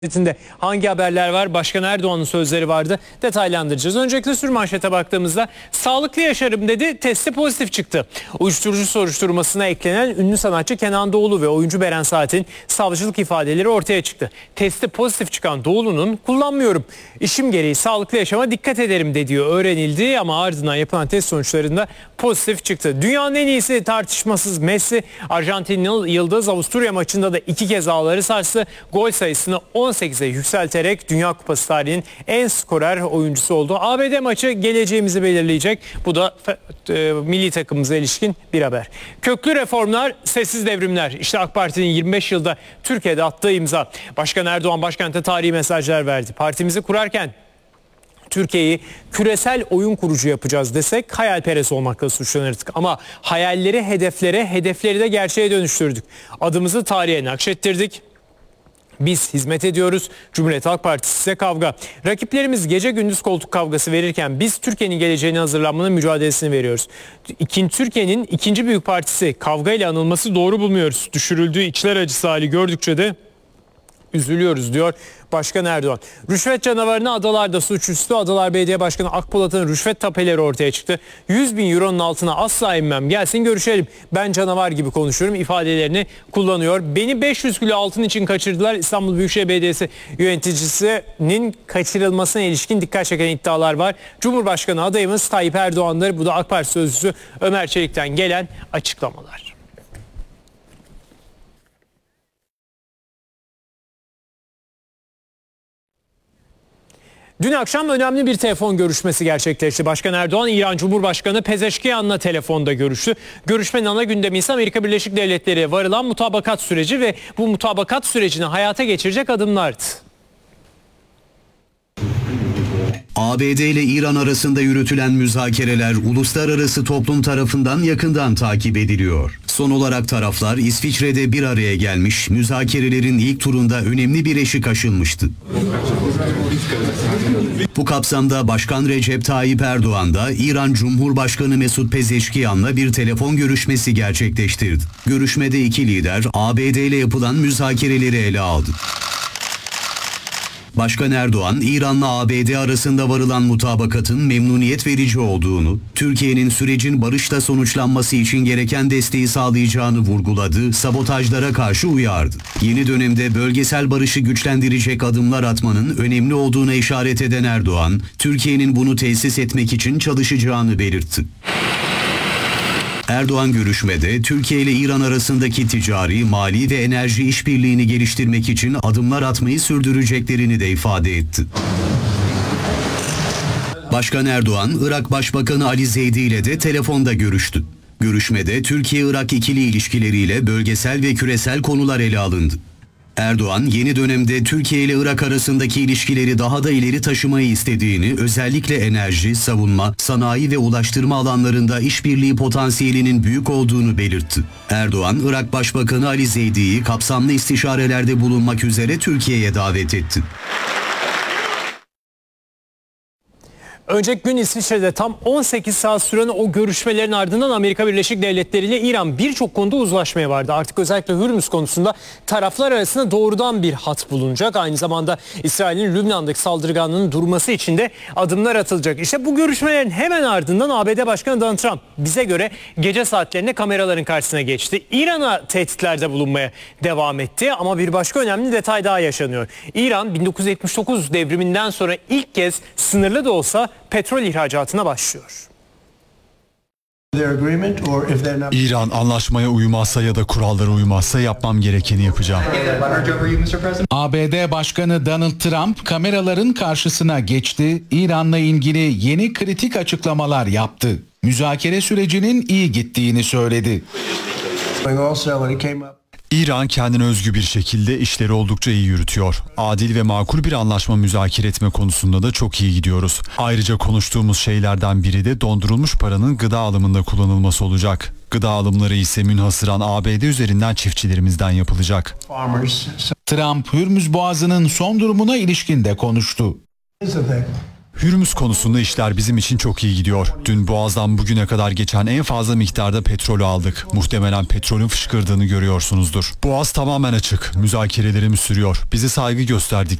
Hangi haberler var? Başkan Erdoğan'ın sözleri vardı. Detaylandıracağız. Öncelikle sürmanşete baktığımızda sağlıklı yaşarım dedi, testi pozitif çıktı. Uyuşturucu soruşturmasına eklenen ünlü sanatçı Kenan Doğulu ve oyuncu Beren Saat'in savcılık ifadeleri ortaya çıktı. Testi pozitif çıkan Doğulu'nun kullanmıyorum, İşim gereği sağlıklı yaşama dikkat ederim dediği öğrenildi ama ardından yapılan test sonuçlarında pozitif çıktı. Dünyanın en iyisi tartışmasız Messi, Arjantinli yıldız Avusturya maçında da 2 kez ağları sarstı. Gol sayısını 18'e yükselterek Dünya Kupası tarihinin en skorer oyuncusu oldu. ABD maçı geleceğimizi belirleyecek. Bu da milli takımımıza ilişkin bir haber. Köklü reformlar, sessiz devrimler. İşte AK Parti'nin 25 yılda Türkiye'de attığı imza. Başkan Erdoğan başkente tarihi mesajlar verdi. Partimizi kurarken Türkiye'yi küresel oyun kurucu yapacağız desek hayalperest olmakla suçlanırdık. Ama hayalleri hedeflere, hedefleri de gerçeğe dönüştürdük. Adımızı tarihe nakşettirdik. Biz hizmet ediyoruz. Cumhuriyet Halk Partisi ise kavga. Rakiplerimiz gece gündüz koltuk kavgası verirken biz Türkiye'nin geleceğine hazırlanmanın mücadelesini veriyoruz. Türkiye'nin ikinci büyük partisi kavgayla anılması doğru bulmuyoruz. Düşürüldüğü içler acısı hali gördükçe de üzülüyoruz diyor Başkan Erdoğan. Rüşvet canavarına adalarda suçüstü. Adalar Belediye Başkanı Akpolat'ın rüşvet tapeleri ortaya çıktı. 100 bin euronun altına asla inmem, gelsin görüşelim, ben canavar gibi konuşuyorum ifadelerini kullanıyor. Beni 500 kilo altın için kaçırdılar. İstanbul Büyükşehir Belediyesi yöneticisinin kaçırılmasına ilişkin dikkat çeken iddialar var. Cumhurbaşkanı adayımız Tayyip Erdoğan'dır. Bu da AK Parti sözcüsü Ömer Çelik'ten gelen açıklamalar. Dün akşam önemli bir telefon görüşmesi gerçekleşti. Başkan Erdoğan, İran Cumhurbaşkanı Pezeşkiyan'la telefonda görüştü. Görüşmenin ana gündemi ise Amerika Birleşik Devletleri'ye varılan mutabakat süreci ve bu mutabakat sürecini hayata geçirecek adımlardı. ABD ile İran arasında yürütülen müzakereler uluslararası toplum tarafından yakından takip ediliyor. Son olarak taraflar İsviçre'de bir araya gelmiş, müzakerelerin ilk turunda önemli bir eşik aşılmıştı. Bu kapsamda Başkan Recep Tayyip Erdoğan da İran Cumhurbaşkanı Mesut Pezeşkiyan'la bir telefon görüşmesi gerçekleştirdi. Görüşmede iki lider ABD ile yapılan müzakereleri ele aldı. Başkan Erdoğan, İran'la ABD arasında varılan mutabakatın memnuniyet verici olduğunu, Türkiye'nin sürecin barışla sonuçlanması için gereken desteği sağlayacağını vurguladı, sabotajlara karşı uyardı. Yeni dönemde bölgesel barışı güçlendirecek adımlar atmanın önemli olduğuna işaret eden Erdoğan, Türkiye'nin bunu tesis etmek için çalışacağını belirtti. Erdoğan görüşmede Türkiye ile İran arasındaki ticari, mali ve enerji işbirliğini geliştirmek için adımlar atmayı sürdüreceklerini de ifade etti. Başkan Erdoğan, Irak Başbakanı Ali Zeydi ile de telefonda görüştü. Görüşmede Türkiye-Irak ikili ilişkileriyle bölgesel ve küresel konular ele alındı. Erdoğan, yeni dönemde Türkiye ile Irak arasındaki ilişkileri daha da ileri taşımayı istediğini, özellikle enerji, savunma, sanayi ve ulaştırma alanlarında işbirliği potansiyelinin büyük olduğunu belirtti. Erdoğan, Irak Başbakanı Ali Zeydi'yi kapsamlı istişarelerde bulunmak üzere Türkiye'ye davet etti. Önceki gün İsviçre'de tam 18 saat süren o görüşmelerin ardından Amerika Birleşik Devletleri ile İran birçok konuda uzlaşmaya vardı. Artık özellikle Hürmüz konusunda taraflar arasında doğrudan bir hat bulunacak. Aynı zamanda İsrail'in Lübnan'daki saldırganlığının durması için de adımlar atılacak. İşte bu görüşmelerin hemen ardından ABD Başkanı Donald Trump bize göre gece saatlerinde kameraların karşısına geçti. İran'a tehditlerde bulunmaya devam etti ama bir başka önemli detay daha yaşanıyor. İran 1979 devriminden sonra ilk kez sınırlı da olsa petrol ihracatına başlıyor. İran anlaşmaya uymazsa ya da kurallara uymazsa yapmam gerekeni yapacağım. ABD Başkanı Donald Trump kameraların karşısına geçti, İran'la ilgili yeni kritik açıklamalar yaptı. Müzakere sürecinin iyi gittiğini söyledi. İran kendine özgü bir şekilde işleri oldukça iyi yürütüyor. Adil ve makul bir anlaşma müzakere etme konusunda da çok iyi gidiyoruz. Ayrıca konuştuğumuz şeylerden biri de dondurulmuş paranın gıda alımında kullanılması olacak. Gıda alımları ise münhasıran ABD üzerinden çiftçilerimizden yapılacak. Trump, Hürmüz Boğazı'nın son durumuna ilişkin de konuştu. Hürmüz konusunda işler bizim için çok iyi gidiyor. Dün Boğaz'dan bugüne kadar geçen en fazla miktarda petrolü aldık. Muhtemelen petrolün fışkırdığını görüyorsunuzdur. Boğaz tamamen açık. Müzakerelerimiz sürüyor. Bize saygı gösterdik.